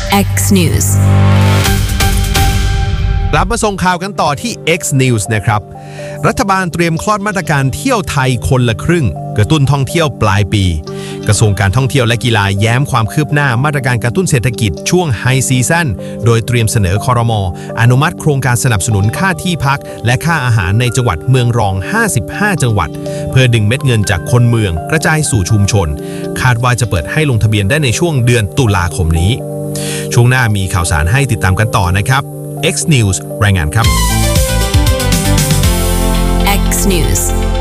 X News กลับมาส่งข่าวกันต่อที่ X News นะครับรัฐบาลเตรียมคลอดมาตรการเที่ยวไทยคนละครึ่งกระตุ้นท่องเที่ยวปลายปีกระทรวงการท่องเที่ยวและกีฬาแย้มความคืบหน้ามาตรการกระตุ้นเศรษฐกิจช่วงไฮซีซั่นโดยเตรียมเสนอครม.อนุมัติโครงการสนับสนุนค่าที่พักและค่าอาหารในจังหวัดเมืองรอง55จังหวัดเพื่อดึงเม็ดเงินจากคนเมืองกระจายสู่ชุมชนคาดว่าจะเปิดให้ลงทะเบียนได้ในช่วงเดือนตุลาคมนี้ช่วงหน้ามีข่าวสารให้ติดตามกันต่อนะครับ X News รายงานครับ X News